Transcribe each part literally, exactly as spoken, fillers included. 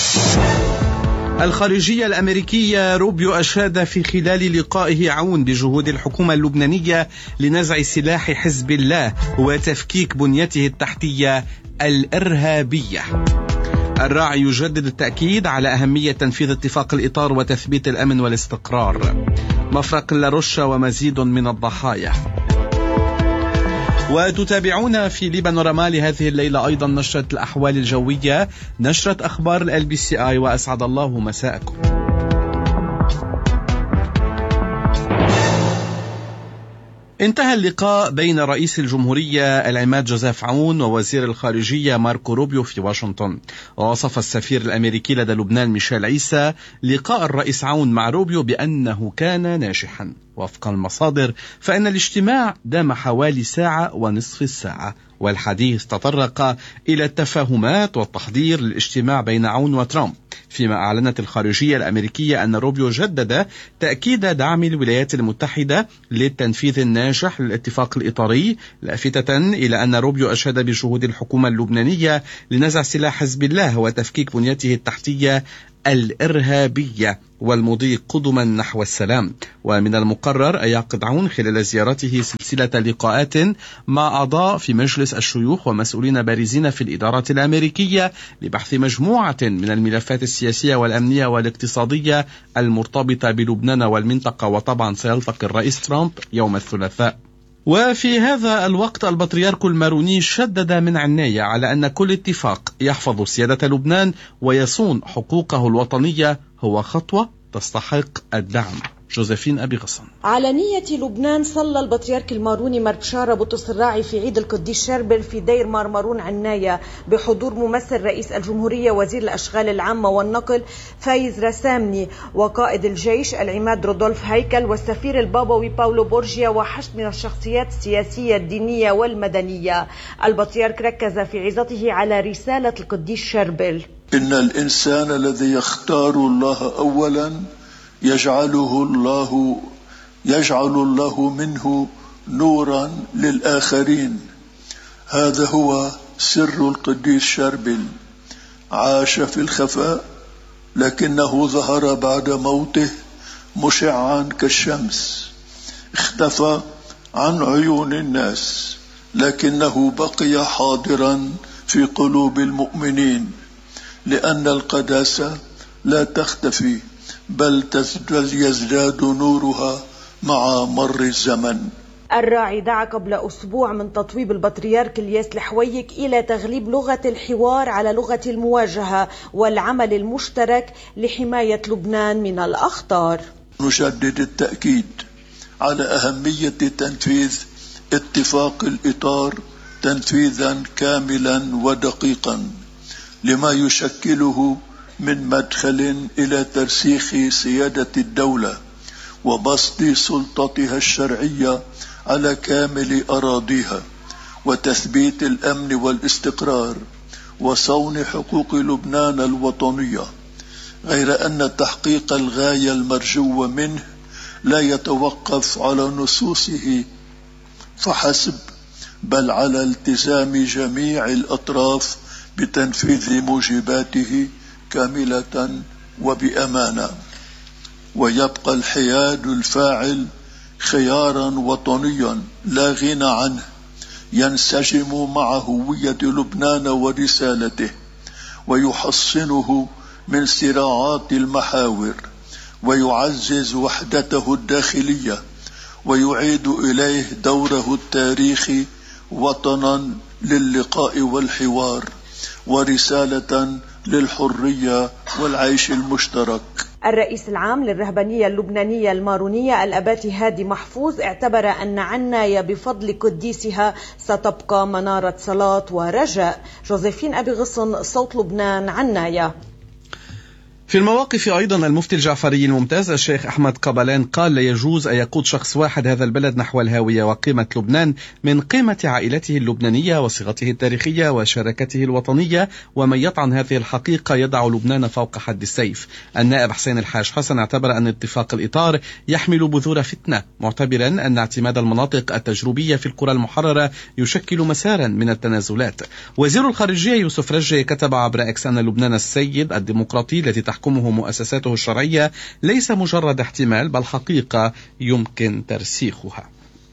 الخارجية الأمريكية روبيو أشاد في خلال لقائه عون بجهود الحكومة اللبنانية لنزع سلاح حزب الله وتفكيك بنيته التحتية الإرهابية. الراعي يجدد التأكيد على أهمية تنفيذ اتفاق الإطار وتثبيت الأمن والاستقرار. مفرق لاروشا ومزيد من الضحايا. وتتابعون في لبنانورما هذه الليلة أيضا نشرة الأحوال الجوية، نشرة أخبار ال بي سي آي، وأسعد الله مساءكم. انتهى اللقاء بين رئيس الجمهورية العماد جوزيف عون ووزير الخارجية ماركو روبيو في واشنطن. ووصف السفير الأمريكي لدى لبنان ميشيل عيسى لقاء الرئيس عون مع روبيو بأنه كان ناجحا. وفق المصادر فإن الاجتماع دام حوالي ساعة ونصف الساعة، والحديث تطرق إلى التفاهمات والتحضير للاجتماع بين عون وترامب، فيما أعلنت الخارجية الأمريكية أن روبيو جدد تأكيد دعم الولايات المتحدة للتنفيذ الناجح للاتفاق الإطاري، لافتة إلى أن روبيو أشاد بجهود الحكومة اللبنانية لنزع سلاح حزب الله وتفكيك بنيته التحتية الإرهابية والمضي قدما نحو السلام. ومن المقرر أن يعقد عون خلال زيارته سلسلة لقاءات مع أعضاء في مجلس الشيوخ ومسؤولين بارزين في الإدارات الأمريكية لبحث مجموعة من الملفات السياسية والأمنية والاقتصادية المرتبطة بلبنان والمنطقة. وطبعا سيلتقي الرئيس ترامب يوم الثلاثاء. وفي هذا الوقت البطريرك الماروني شدد من عناية على أن كل اتفاق يحفظ سيادة لبنان ويصون حقوقه الوطنية هو خطوة تستحق الدعم. جوزيفين أبي غصن. على نية لبنان صلى البطريرك الماروني مربشارة بطرس الراعي في عيد القديس شربل في دير مارمارون عناية بحضور ممثل رئيس الجمهورية وزير الأشغال العامة والنقل فايز رسامني وقائد الجيش العماد رودولف هيكل والسفير البابوي باولو بورجيا وحشد من الشخصيات السياسية الدينية والمدنية. البطريرك ركز في عظته على رسالة القديس شربل: إن الإنسان الذي يختار الله أولا يجعله الله يجعل الله منه نورا للآخرين. هذا هو سر القديس شربل. عاش في الخفاء لكنه ظهر بعد موته مشعا كالشمس. اختفى عن عيون الناس لكنه بقي حاضرا في قلوب المؤمنين، لأن القداسة لا تختفي بل يزداد نورها مع مر الزمن. الراعي دعا قبل أسبوع من تطويب البطريرك الياس الحويك إلى تغليب لغة الحوار على لغة المواجهة والعمل المشترك لحماية لبنان من الأخطار. نشدد التأكيد على أهمية تنفيذ اتفاق الإطار تنفيذا كاملا ودقيقا لما يشكله من مدخل إلى ترسيخ سيادة الدولة وبسط سلطتها الشرعية على كامل أراضيها وتثبيت الأمن والاستقرار وصون حقوق لبنان الوطنية، غير أن تحقيق الغاية المرجوة منه لا يتوقف على نصوصه فحسب، بل على التزام جميع الأطراف بتنفيذ موجباته كاملة وبأمانة. ويبقى الحياد الفاعل خيارا وطنيا لا غنى عنه ينسجم مع هوية لبنان ورسالته ويحصنه من صراعات المحاور ويعزز وحدته الداخلية ويعيد إليه دوره التاريخي وطنا للقاء والحوار ورسالة للحرية والعيش المشترك. الرئيس العام للرهبانية اللبنانية المارونية الأباتي هادي محفوظ اعتبر أن عناية بفضل قديسها ستبقى منارة صلاة ورجاء. جوزيفين أبي غصن، صوت لبنان، عناية. في المواقف أيضا المفتي الجعفري الممتاز الشيخ أحمد قبلان قال لا يجوز أن يقود شخص واحد هذا البلد نحو الهاوية، وقيمة لبنان من قيمة عائلته اللبنانية وصيغته التاريخية وشراكته الوطنية، ومن يطعن هذه الحقيقة يضع لبنان فوق حد السيف. النائب حسين الحاج حسن اعتبر أن اتفاق الإطار يحمل بذور فتنة، معتبرا أن اعتماد المناطق التجريبية في القرى المحررة يشكل مسارا من التنازلات. وزير الخارجية يوسف رجي كتب عبر اكس أن لبنان السيد الديمقراطي التي تحكمه مؤسساته الشرعية ليس مجرد احتمال بل حقيقة يمكن ترسيخها.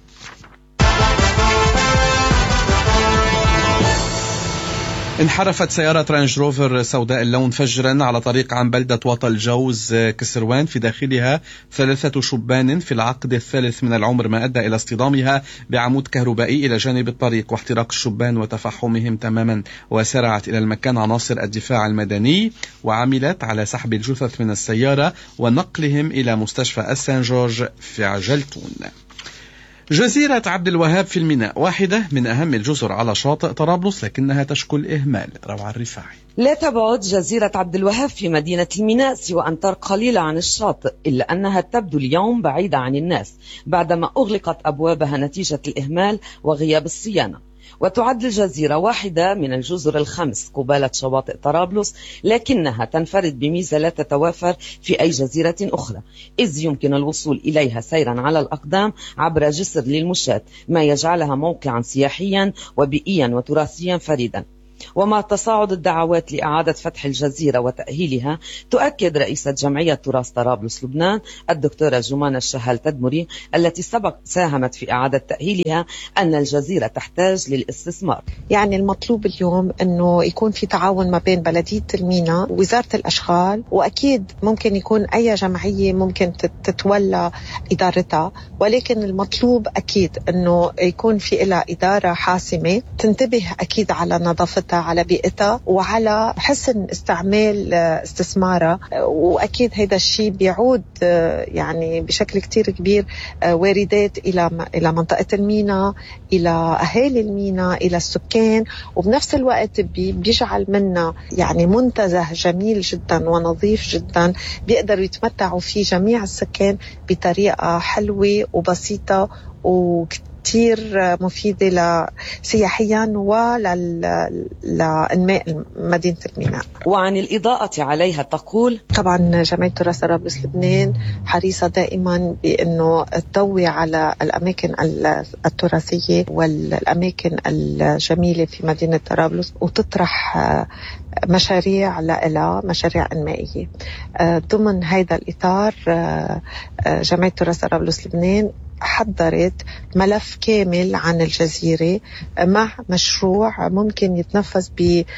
انحرفت سيارة رانج روفر سوداء اللون فجرا على طريق عن بلدة وطا الجوز كسروان، في داخلها ثلاثة شبان في العقد الثالث من العمر، ما أدى إلى اصطدامها بعمود كهربائي إلى جانب الطريق واحتراق الشبان وتفحمهم تماما. وسرعت إلى المكان عناصر الدفاع المدني وعملت على سحب الجثث من السيارة ونقلهم إلى مستشفى السان جورج في عجلتون. جزيرة عبد الوهاب في الميناء واحدة من أهم الجزر على شاطئ طرابلس، لكنها تشكل إهمال. روعة الرفاعي. لا تبعد جزيرة عبد الوهاب في مدينة الميناء سوى أمتار قليلة عن الشاطئ، إلا أنها تبدو اليوم بعيدة عن الناس بعدما أغلقت أبوابها نتيجة الإهمال وغياب الصيانة. وتعد الجزيرة واحدة من الجزر الخمس قبالة شواطئ طرابلس، لكنها تنفرد بميزة لا تتوافر في أي جزيرة أخرى، إذ يمكن الوصول إليها سيرا على الأقدام عبر جسر للمشاة، ما يجعلها موقعا سياحيا وبيئيا وتراثيا فريدا. ومع تصاعد الدعوات لإعادة فتح الجزيرة وتأهيلها، تؤكد رئيسة جمعية تراث طرابلس لبنان الدكتورة جمانة الشهال تدمري التي سبق ساهمت في إعادة تأهيلها أن الجزيرة تحتاج للاستثمار. يعني المطلوب اليوم أنه يكون في تعاون ما بين بلدية الميناء ووزارة الأشغال، وأكيد ممكن يكون أي جمعية ممكن تتولى إدارتها، ولكن المطلوب أكيد أنه يكون في لها إدارة حاسمة تنتبه أكيد على نظافتها، على بيئتها، وعلى حسن استعمال استثمارها. وأكيد هذا الشيء بيعود يعني بشكل كتير كبير واردات إلى إلى منطقة الميناء، إلى أهالي الميناء، إلى السكان، وبنفس الوقت بيجعل منا يعني منتزه جميل جدا ونظيف جدا بيقدروا يتمتعوا فيه جميع السكان بطريقة حلوة وبسيطة وكتير كتير مفيدة سياحيا ولإنماء مدينة الميناء. وعن الإضاءة عليها تقول: طبعا جمعية تراث طرابلس لبنان حريصة دائما بأنه تضوي على الأماكن التراثية والأماكن الجميلة في مدينة طرابلس، وتطرح مشاريع لها، مشاريع إنمائية. ضمن هذا الإطار جمعية تراث طرابلس لبنان حضرت ملف كامل عن الجزيرة مع مشروع ممكن يتنفذ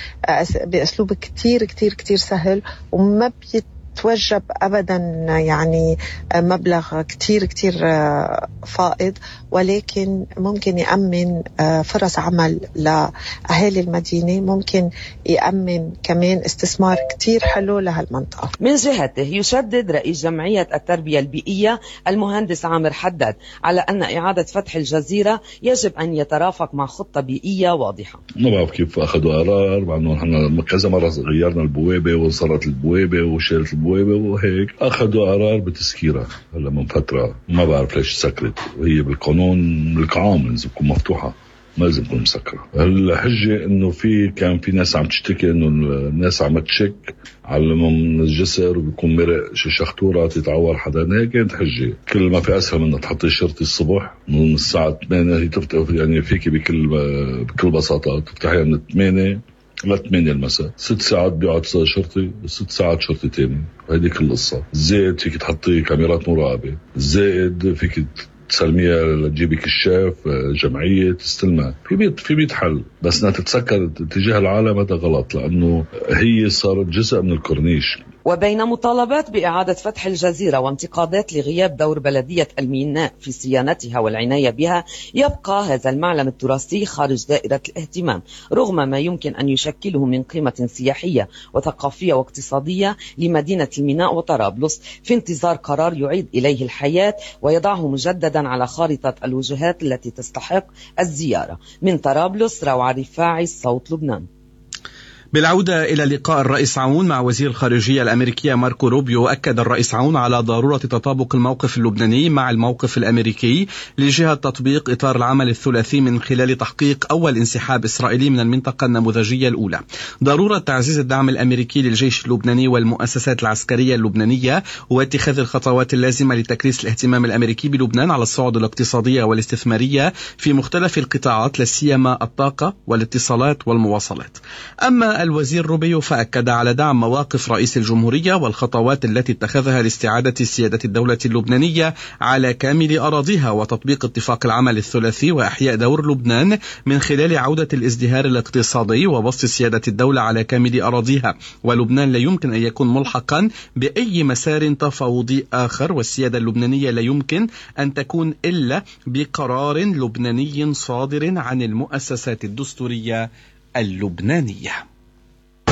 بأسلوب كتير كتير كتير سهل، وما بيتوجب أبدا يعني مبلغ كتير كتير فائض، ولكن ممكن يأمن فرص عمل لأهالي المدينة، ممكن يأمن كمان استثمار كتير حلو لهالمنطقة. من جهته يشدد رئيس جمعية التربية البيئية المهندس عامر حداد على أن إعادة فتح الجزيرة يجب أن يترافق مع خطة بيئية واضحة. ما بعرف كيف أخذوا قرار، مع أنه نحن كذا مرة غيرنا البوابة وصارت البوابة وشالت البوابة وهيك، أخذوا قرار بتسكيرها هلا من فترة، ما بعرف ليش سكرت، وهي بالقانون القاعة لازم تكون مفتوحة، ما لازم تكون مسكرة. الحجة إنه في كان في ناس عم تشتكي إنه الناس عم تشك على من الجسر وبيكون مرق شي شخطورة تتعور حدا، هيك كانت حجة. كل ما في أسهل من تحطي شرطي الصبح من الساعة ثمانية، هي تفتح يعني فيكي بكل بكل بساطة تفتحيها من ثمانية لا ثمانية المساء، ست ساعات بيقعد شرطي وست ساعات شرطي تاني، وهيدي كل القصة. زائد فيك تحطي كاميرات مراقبة، زائد فيك تسلميها لتجيبي كشاف جمعية تستلمها، في بيت في بيت حل، بس انها تتسكر تجاه العالم هذا غلط، لأنه هي صارت جزء من الكورنيش. وبين مطالبات بإعادة فتح الجزيرة وانتقادات لغياب دور بلدية الميناء في صيانتها والعناية بها، يبقى هذا المعلم التراثي خارج دائرة الاهتمام، رغم ما يمكن أن يشكله من قيمة سياحية وثقافية واقتصادية لمدينة الميناء وطرابلس، في انتظار قرار يعيد إليه الحياة ويضعه مجددا على خارطة الوجهات التي تستحق الزيارة. من طرابلس روعة الرفاعي، صوت لبنان. بالعودة إلى لقاء الرئيس عون مع وزير الخارجية الأمريكية ماركو روبيو، أكد الرئيس عون على ضرورة تطابق الموقف اللبناني مع الموقف الأمريكي لجهة تطبيق إطار العمل الثلاثي من خلال تحقيق أول انسحاب إسرائيلي من المنطقة النموذجية الأولى، ضرورة تعزيز الدعم الأمريكي للجيش اللبناني والمؤسسات العسكرية اللبنانية، واتخاذ الخطوات اللازمة لتكريس الاهتمام الأمريكي بلبنان على الصعود الاقتصادية والاستثمارية في مختلف القطاعات، لا سيما الطاقة والاتصالات والمواصلات. أما الوزير روبيو فأكد على دعم مواقف رئيس الجمهورية والخطوات التي اتخذها لاستعادة سيادة الدولة اللبنانية على كامل أراضيها، وتطبيق اتفاق العمل الثلاثي، وإحياء دور لبنان من خلال عودة الازدهار الاقتصادي وبسط سيادة الدولة على كامل أراضيها. ولبنان لا يمكن أن يكون ملحقا بأي مسار تفاوضي آخر، والسيادة اللبنانية لا يمكن أن تكون إلا بقرار لبناني صادر عن المؤسسات الدستورية اللبنانية.